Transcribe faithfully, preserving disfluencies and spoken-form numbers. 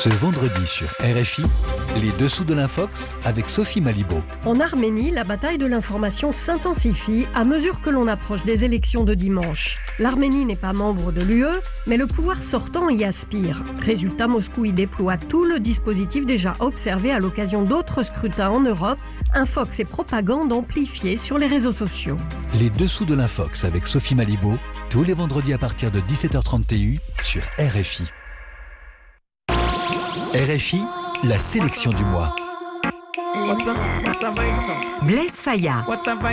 Ce vendredi sur R F I, les dessous de l'Infox avec Sophie Malibaud. En Arménie, la bataille de l'information s'intensifie à mesure que l'on approche des élections de dimanche. L'Arménie n'est pas membre de l'U E, mais le pouvoir sortant y aspire. Résultat, Moscou y déploie tout le dispositif déjà observé à l'occasion d'autres scrutins en Europe, Infox et propagande amplifiée sur les réseaux sociaux. Les dessous de l'Infox avec Sophie Malibaud, tous les vendredis à partir de dix-sept heures trente sur R F I. R F I, la sélection du mois. Blaise Faya.